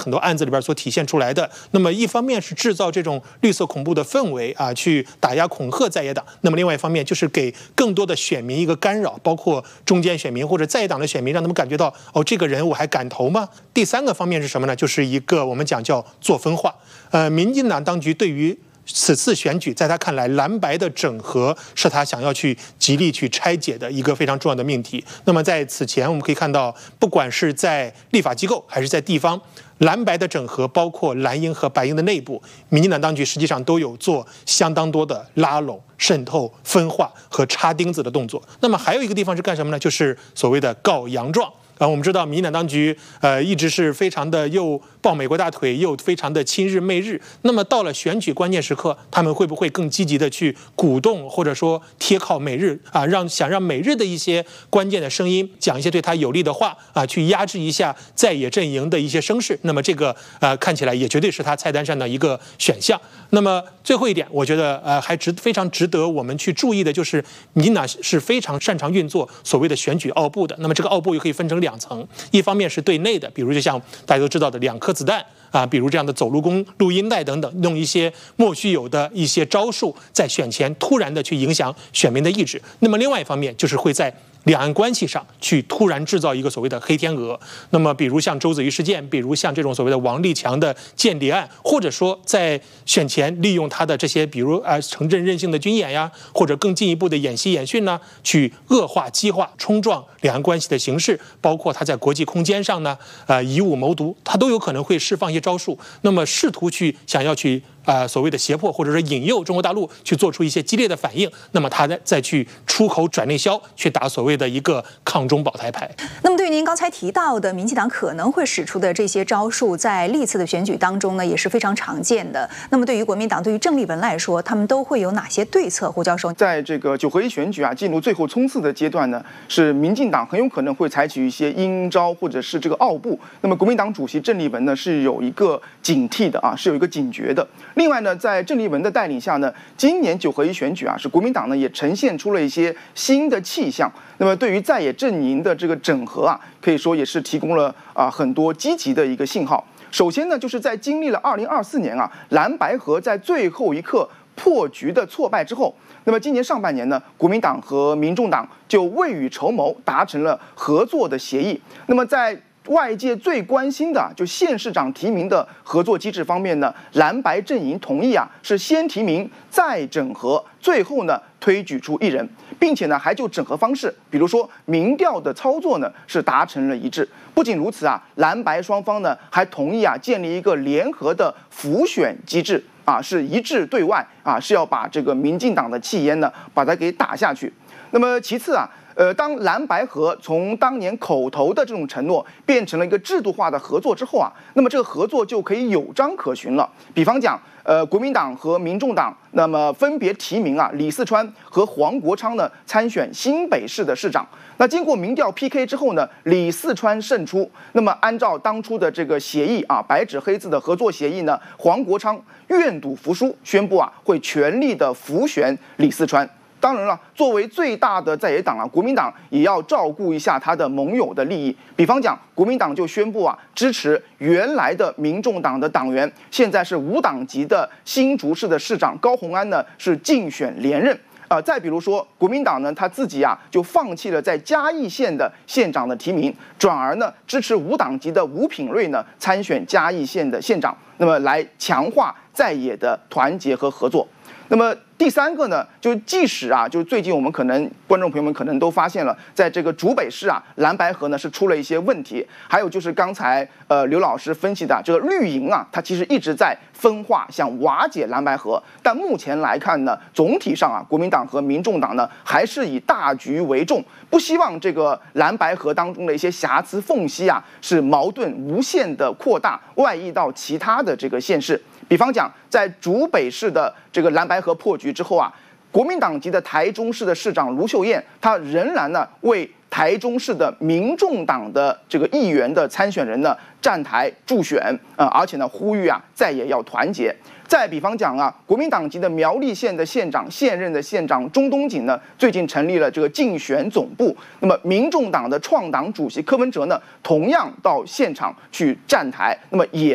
很多案子里边所体现出来的。那么一方面是制造这种绿色恐怖的氛围啊，去打压恐吓在野党；那么另外一方面就是给更多的选民一个干扰，包括中间选民或者在野党的选民，让他们感觉到哦，这个人我还敢投吗？第三个方面是什么呢？就是一个我们讲叫做分化。民进党当局对于此次选举，在他看来，蓝白的整合是他想要去极力去拆解的一个非常重要的命题。那么在此前，我们可以看到，不管是在立法机构还是在地方，蓝白的整合，包括蓝营和白营的内部，民进党当局实际上都有做相当多的拉拢、渗透、分化和插钉子的动作。那么还有一个地方是干什么呢？就是所谓的告洋状。我们知道民进党当局一直是非常的又抱美国大腿，又非常的亲日媚日。那么到了选举关键时刻，他们会不会更积极的去鼓动或者说贴靠美日啊，想让美日的一些关键的声音讲一些对他有利的话啊，去压制一下在野阵营的一些声势？那么这个看起来也绝对是他菜单上的一个选项。那么最后一点，我觉得还非常值得我们去注意的就是，民进党是非常擅长运作所谓的选举奥部的。那么这个奥部又可以分成2层，一方面是对内的，比如就像大家都知道的2颗子弹啊，比如这样的走路工、录音带等等，用一些莫须有的一些招数，在选前突然的去影响选民的意志。那么另外一方面就是会在两岸关系上去突然制造一个所谓的黑天鹅。那么比如像周子瑜事件，比如像这种所谓的王立强的间谍案，或者说在选前利用他的这些比如城镇韧性的军演呀，或者更进一步的演习演训呢，去恶化激化冲撞两岸关系的形势，包括他在国际空间上呢以武谋独，他都有可能会释放一些招数，那么试图想要去所谓的胁迫或者说引诱中国大陆去做出一些激烈的反应，那么他再去出口转内销，去打所谓的一个抗中保台牌。 那么对于您刚才提到的民进党可能会使出的这些招数，在历次的选举当中呢也是非常常见的。那么对于国民党，对于郑丽文来说，他们都会有哪些对策？胡教授， 在这个9合1选举进入最后冲刺的阶段呢，是民进党很有可能会采取一些阴招或者是这个奥步。那么国民党主席郑丽文呢是有一个警惕的是有一个警觉的。另外呢，在郑丽文的带领下呢，今年9合1选举是国民党呢也呈现出了一些新的气象。那么对于在野阵营的这个整合可以说也是提供了很多积极的一个信号。首先呢，就是在经历了2024年蓝白合在最后一刻破局的挫败之后，那么今年上半年呢，国民党和民众党就未雨绸缪，达成了合作的协议。那么在外界最关心的就县市长提名的合作机制方面呢，蓝白阵营同意是先提名再整合，最后呢推举出一人，并且呢还就整合方式，比如说民调的操作呢是达成了一致。不仅如此蓝白双方呢还同意建立一个联合的辅选机制是一致对外是要把这个民进党的气焰呢把它给打下去。那么其次当蓝白合从当年口头的这种承诺变成了一个制度化的合作之后那么这个合作就可以有章可循了。比方讲，国民党和民众党那么分别提名李四川和黄国昌呢参选新北市的市长。那经过民调 PK 之后呢，李四川胜出。那么按照当初的这个协议白纸黑字的合作协议呢，黄国昌愿赌服输，宣布会全力的辅选李四川。当然了，作为最大的在野党国民党也要照顾一下他的盟友的利益。比方讲，国民党就宣布支持原来的民众党的党员，现在是无党籍的新竹市的市长高虹安呢是竞选连任。再比如说，国民党呢他自己就放弃了在嘉义县的县长的提名，转而呢支持无党籍的吴品瑞呢参选嘉义县的县长，那么来强化在野的团结和合作。那么第三个呢，就即使就是最近我们可能观众朋友们可能都发现了，在这个竹北市蓝白合呢是出了一些问题，还有就是刚才刘老师分析的这个绿营它其实一直在分化，想瓦解蓝白合，但目前来看呢，总体上国民党和民众党呢还是以大局为重，不希望这个蓝白合当中的一些瑕疵缝隙是矛盾无限的扩大，外溢到其他的这个县市。比方讲，在竹北市的这个蓝白合破局之后国民党籍的台中市的市长卢秀燕，她仍然呢为台中市的民众党的这个议员的参选人呢站台助选而且呢呼吁在野要团结。再比方讲国民党籍的苗栗县的县长，现任的县长钟东锦呢，最近成立了这个竞选总部。那么，民众党的创党主席柯文哲呢，同样到现场去站台，那么也